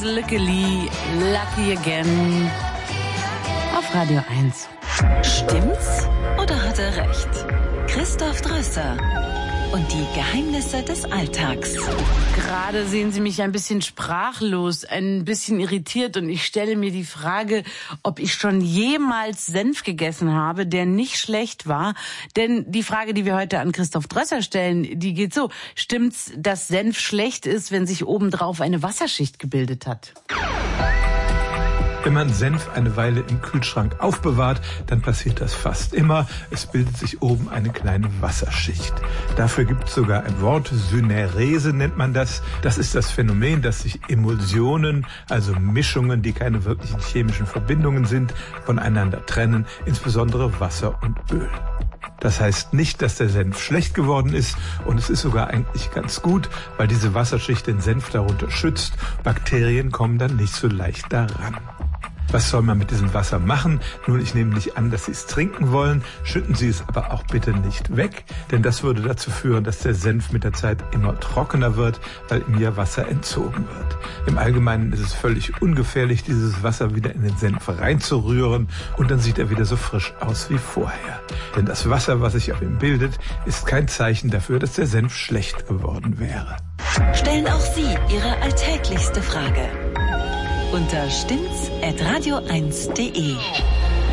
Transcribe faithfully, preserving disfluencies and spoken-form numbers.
Luckily, Lucky Again auf Radio eins. Stimmt's oder hat er recht? Christoph Drösser und die Geheimnisse des Alltags. Gerade sehen Sie mich ein bisschen sprachlos, ein bisschen irritiert und ich stelle mir die Frage, ob ich schon jemals Senf gegessen habe, der nicht schlecht war. Denn die Frage, die wir heute an Christoph Drösser stellen, die geht so: Stimmt's, dass Senf schlecht ist, wenn sich obendrauf eine Wasserschicht gebildet hat? Wenn man Senf eine Weile im Kühlschrank aufbewahrt, dann passiert das fast immer. Es bildet sich oben eine kleine Wasserschicht. Dafür gibt es sogar ein Wort, Synerese nennt man das. Das ist das Phänomen, dass sich Emulsionen, also Mischungen, die keine wirklichen chemischen Verbindungen sind, voneinander trennen, insbesondere Wasser und Öl. Das heißt nicht, dass der Senf schlecht geworden ist, und es ist sogar eigentlich ganz gut, weil diese Wasserschicht den Senf darunter schützt. Bakterien kommen dann nicht so leicht daran. Was soll man mit diesem Wasser machen? Nun, ich nehme nicht an, dass Sie es trinken wollen. Schütten Sie es aber auch bitte nicht weg, denn das würde dazu führen, dass der Senf mit der Zeit immer trockener wird, weil ihm ja Wasser entzogen wird. Im Allgemeinen ist es völlig ungefährlich, dieses Wasser wieder in den Senf reinzurühren, und dann sieht er wieder so frisch aus wie vorher. Denn das Wasser, was sich auf ihm bildet, ist kein Zeichen dafür, dass der Senf schlecht geworden wäre. Stellen auch Sie Ihre alltäglichste Frage unter stimmt's at radio eins punkt de.